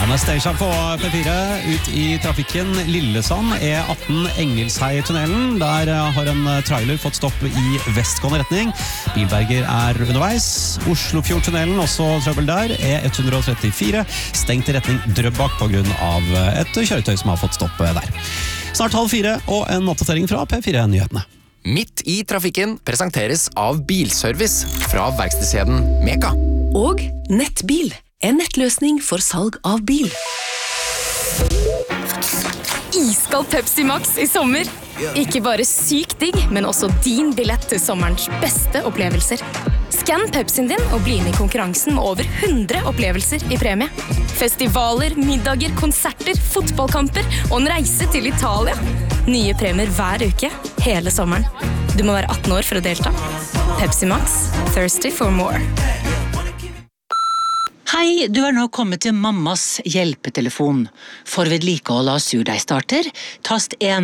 Anastasia på P4 ut i trafikken Lillesand, E18 Engelshei-tunnelen. Der har en trailer fått stopp i vestgående retning. Bilberger underveis. Oslofjordtunnelen, også trøbbel der. E134, stengt i retning Drøbak på grunn av et kjøretøy som har fått stopp der. Snart 3:30 og en oppdatering fra P4-nyhetene. Midt i trafikken presenteres av Bilservice fra verkstedskjeden Meka. Og Nettbil, en nettløsning for salg av bil. Iskald Pepsi Max i sommer. Ikke bare sykt digg, men også din billett til sommerens beste opplevelser. Skann Pepsien din og bli inn i konkurransen med over 100 opplevelser i premie. Festivaler, middager, konserter, fotballkamper og en reise til Italia. Nye premier hver uke, hele sommeren. Du må være 18 år for å delta. Pepsi Max, thirsty for more. Hei, du nå kommet til mammas hjelpetelefon. For vedlikehold av surdeigstarter, tast 1.